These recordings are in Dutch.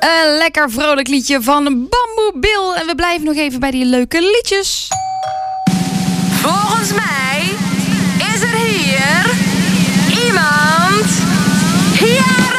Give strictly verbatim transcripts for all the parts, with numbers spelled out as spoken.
Een lekker vrolijk liedje van Bamboe Bill. En we blijven nog even bij die leuke liedjes. Volgens mij is er hier iemand jarig!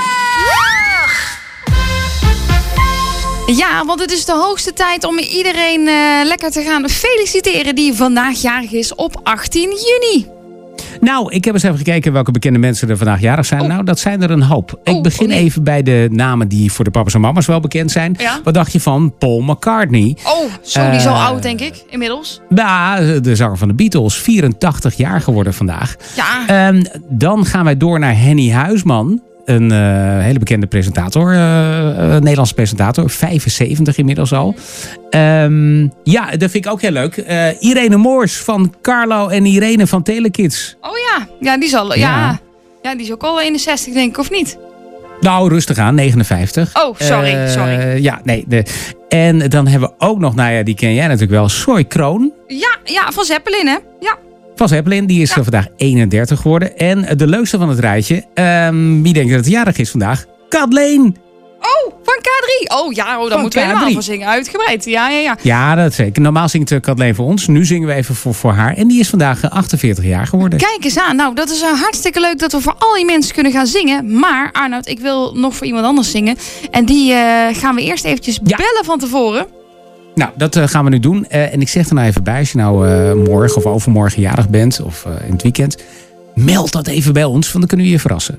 Ja, want het is de hoogste tijd om iedereen uh, lekker te gaan feliciteren die vandaag jarig is op achttien juni. Nou, ik heb eens even gekeken welke bekende mensen er vandaag jarig zijn. Oh. Nou, dat zijn er een hoop. Oh, ik begin oh nee. even bij de namen die voor de papa's en mama's wel bekend zijn. Ja? Wat dacht je van Paul McCartney? Oh, zo, die is uh, al oud, denk ik, inmiddels. Ja, de zanger van de Beatles. vierentachtig jaar geworden vandaag. Ja. Um, dan gaan wij door naar Henny Huisman. Een uh, hele bekende presentator, uh, uh, Nederlandse presentator, vijfenzeventig inmiddels al. Um, ja, dat vind ik ook heel leuk. Uh, Irene Moors van Carlo en Irene van Telekids. Oh ja, ja die is al, ja. Ja, ja, die is ook al eenenzestig denk ik, of niet? Nou, rustig aan, negenenvijftig. Oh, sorry, uh, sorry. Ja, nee. De, en dan hebben we ook nog, nou ja, die ken jij natuurlijk wel, Soy Kroon. Ja, ja, van Zeppelin, hè? Ja. Van Zeppelin, die is ja. vandaag eenendertig geworden. En de leukste van het rijtje, um, wie denkt dat het jarig is vandaag? Kathleen! Oh, van K drie. Oh ja, oh, daar moeten we helemaal voor zingen. Uitgebreid. Ja, ja, ja. Ja, dat zeker. Normaal zingt Kathleen voor ons. Nu zingen we even voor, voor haar. En die is vandaag achtenveertig jaar geworden. Kijk eens aan. Nou, dat is uh, hartstikke leuk dat we voor al die mensen kunnen gaan zingen. Maar Arnoud, ik wil nog voor iemand anders zingen. En die uh, gaan we eerst eventjes ja. bellen van tevoren. Nou, dat uh, gaan we nu doen. Uh, en ik zeg er nou even bij, als je nou uh, morgen of overmorgen jarig bent, of uh, in het weekend, meld dat even bij ons, want dan kunnen we je verrassen.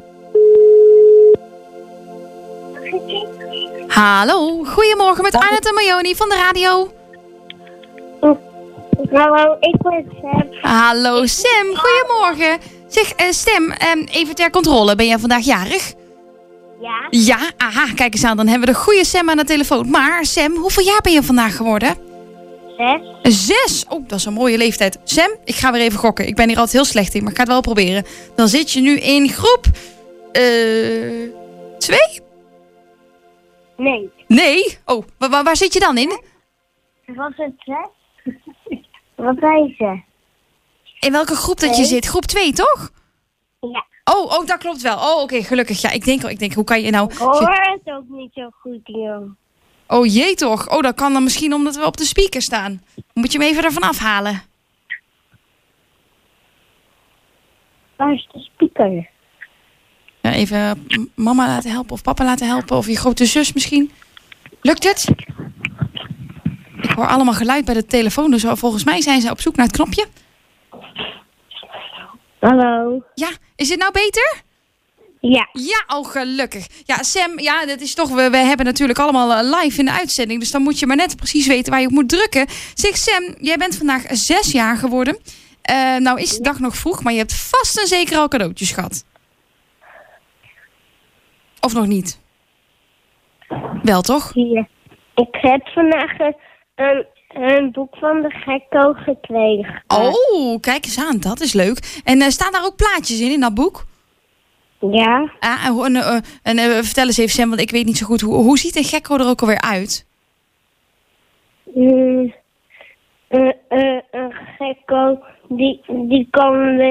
Hallo, goedemorgen met Arnoud en Marjoni van de radio. Hallo, ik ben Sam. Hallo Sam, goedemorgen. Zeg, uh, Stem, um, even ter controle, ben jij vandaag jarig? Ja. Ja, aha, kijk eens aan, dan hebben we de goede Sam aan de telefoon. Maar Sam, hoeveel jaar ben je vandaag geworden? Zes. Zes? Oh, dat is een mooie leeftijd. Sam, ik ga weer even gokken. Ik ben hier altijd heel slecht in, maar ik ga het wel proberen. Dan zit je nu in groep... Uh, twee? Nee. Nee? Oh, waar, waar, waar zit je dan in? Was het zes? Wat zei ze? In welke groep dat je zit? Groep twee, toch? Ja. Oh, oh, dat klopt wel. Oh, oké, okay, gelukkig. Ja, ik denk, ik denk, hoe kan je nou... Ik hoor het ook niet zo goed, joh. Oh jee toch. Oh, dat kan dan misschien omdat we op de speaker staan. Moet je hem even ervan afhalen? Waar is de speaker? Ja, even mama laten helpen of papa laten helpen. Of je grote zus misschien. Lukt het? Ik hoor allemaal geluid bij de telefoon. Dus volgens mij zijn ze op zoek naar het knopje. Hallo. Ja, is het nou beter? Ja. Ja, oh gelukkig. Ja, Sam, ja, dat is toch, we, we hebben natuurlijk allemaal live in de uitzending. Dus dan moet je maar net precies weten waar je op moet drukken. Zeg Sam, jij bent vandaag zes jaar geworden. Uh, nou is de dag nog vroeg, maar je hebt vast en zeker al cadeautjes gehad. Of nog niet? Wel toch? Ja. Ik heb vandaag een, een boek van de Gekko gekregen. Oh, kijk eens aan, dat is leuk. En uh, staan daar ook plaatjes in, in dat boek? Ja. Ah, en uh, uh, en uh, vertel eens even Sam, want ik weet niet zo goed. Hoe, hoe ziet een gekko er ook alweer uit? Mm, uh, uh, een gekko die, die kan